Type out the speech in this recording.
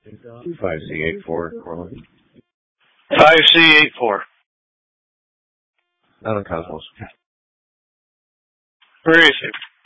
5C84, Corley. 5C84. Not on Cosmos. Where is it?